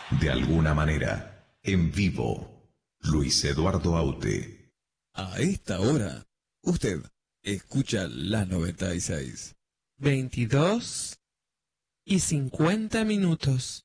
De alguna manera, en vivo, Luis Eduardo Aute. A esta hora, usted escucha la 96. 22:50.